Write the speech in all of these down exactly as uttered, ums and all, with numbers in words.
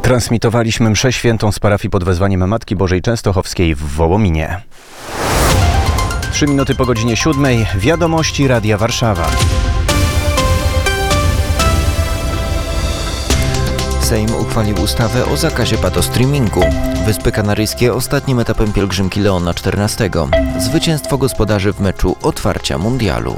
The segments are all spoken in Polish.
Transmitowaliśmy mszę świętą z parafii pod wezwaniem Matki Bożej Częstochowskiej w Wołominie. Trzy minuty po godzinie siódmej. Wiadomości Radia Warszawa. Sejm uchwalił ustawę o zakazie patostreamingu. Wyspy Kanaryjskie ostatnim etapem pielgrzymki Leona czternastego. Zwycięstwo gospodarzy w meczu otwarcia mundialu.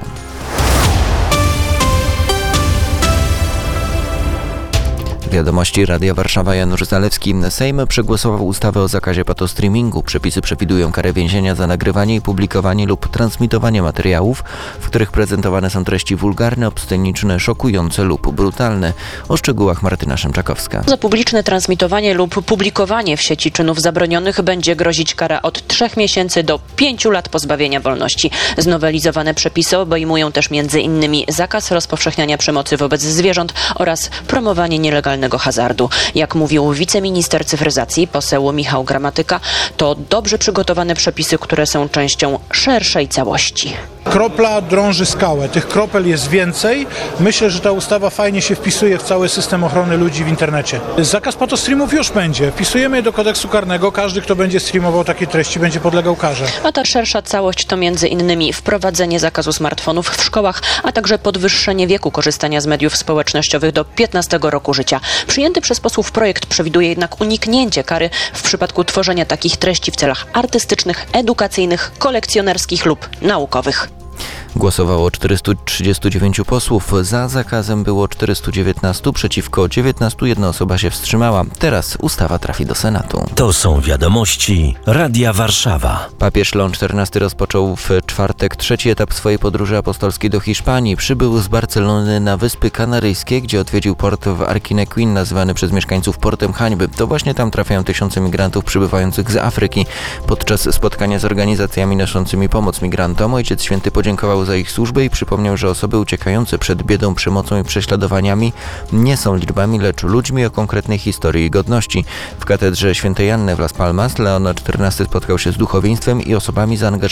Wiadomości Radia Warszawa, Janusz Zalewski. Sejm przegłosował ustawę o zakazie patostreamingu. Przepisy przewidują karę więzienia za nagrywanie i publikowanie lub transmitowanie materiałów, w których prezentowane są treści wulgarne, obsceniczne, szokujące lub brutalne. O szczegółach Martyna Szymczakowska. Za publiczne transmitowanie lub publikowanie w sieci czynów zabronionych będzie grozić kara od trzech miesięcy do pięciu lat pozbawienia wolności. Znowelizowane przepisy obejmują też między innymi zakaz rozpowszechniania przemocy wobec zwierząt oraz promowanie nielegalnego hazardu. Jak mówił wiceminister cyfryzacji, poseł Michał Gramatyka, to dobrze przygotowane przepisy, które są częścią szerszej całości. Kropla drąży skałę. Tych kropel jest więcej. Myślę, że ta ustawa fajnie się wpisuje w cały system ochrony ludzi w internecie. Zakaz patostreamów już będzie. Wpisujemy je do kodeksu karnego. Każdy, kto będzie streamował takie treści, będzie podlegał karze. A ta szersza całość to między innymi wprowadzenie zakazu smartfonów w szkołach, a także podwyższenie wieku korzystania z mediów społecznościowych do piętnastego roku życia. Przyjęty przez posłów projekt przewiduje jednak uniknięcie kary w przypadku tworzenia takich treści w celach artystycznych, edukacyjnych, kolekcjonerskich lub naukowych. Głosowało czterystu trzydziestu dziewięciu posłów, za zakazem było czterystu dziewiętnastu, przeciwko dziewiętnastu, jedna osoba się wstrzymała. Teraz ustawa trafi do Senatu. To są wiadomości Radia Warszawa. Papież Leon czternasty rozpoczął w czwartek trzeci etap swojej podróży apostolskiej do Hiszpanii. Przybył z Barcelony na Wyspy Kanaryjskie, gdzie odwiedził port w Arquinequin, nazywany przez mieszkańców portem hańby. To właśnie tam trafiają tysiące migrantów przybywających z Afryki. Podczas spotkania z organizacjami noszącymi pomoc migrantom Ojciec Święty podziękował za ich służbę i przypomniał, że osoby uciekające przed biedą, przemocą i prześladowaniami nie są liczbami, lecz ludźmi o konkretnej historii i godności. W katedrze świętej Anny w Las Palmas Leon czternasty spotkał się z duchowieństwem i osobami zaangażowanymi